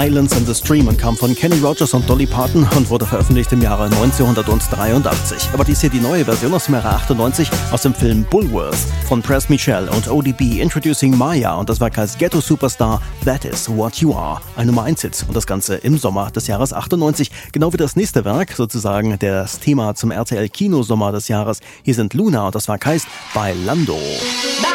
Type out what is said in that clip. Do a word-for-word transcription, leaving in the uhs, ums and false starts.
Islands in the Stream und kam von Kenny Rogers und Dolly Parton und wurde veröffentlicht im Jahre neunzehnhundertdreiundachtzig. Aber dies hier die neue Version aus dem Jahre achtundneunzig aus dem Film Bulworth von Press Michel und O D B, Introducing Maya, und das Werk heißt Ghetto Superstar, That Is What You Are. Ein Nummer eins Hit und das Ganze im Sommer des Jahres achtundneunzig. Genau wie das nächste Werk, sozusagen das Thema zum R T L Kinosommer des Jahres. Hier sind Luna und das Werk heißt Bailando.